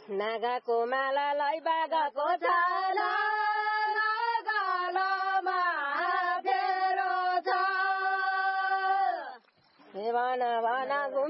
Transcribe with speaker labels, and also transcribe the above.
Speaker 1: नागाको मालालाई बाघको छाला नागालोमा फेरो छ भन भन